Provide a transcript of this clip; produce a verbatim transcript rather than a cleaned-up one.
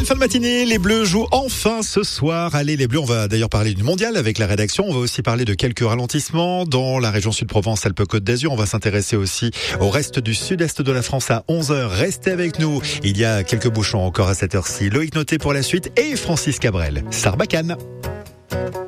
Belle fin de matinée, les Bleus jouent enfin ce soir. Allez les Bleus, on va d'ailleurs parler du mondial avec la rédaction. On va aussi parler de quelques ralentissements dans la région Sud-Provence, Alpes-Côte d'Azur. On va s'intéresser aussi au reste du sud-est de la France à onze heures. Restez avec nous. Il y a quelques bouchons encore à cette heure-ci. Loïc Noté pour la suite et Francis Cabrel. Sarbacane.